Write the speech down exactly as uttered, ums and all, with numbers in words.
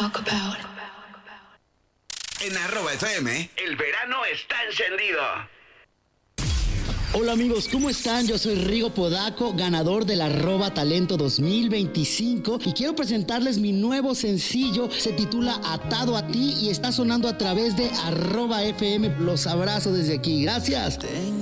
talk about. En arroba F M, el verano está encendido. Hola amigos, ¿cómo están? Yo soy Rigo Podaco, ganador del arroba talento dos mil veinticinco y quiero presentarles mi nuevo sencillo. Se titula Atado a ti y está sonando a través de arroba F M. Los abrazo desde aquí. Gracias.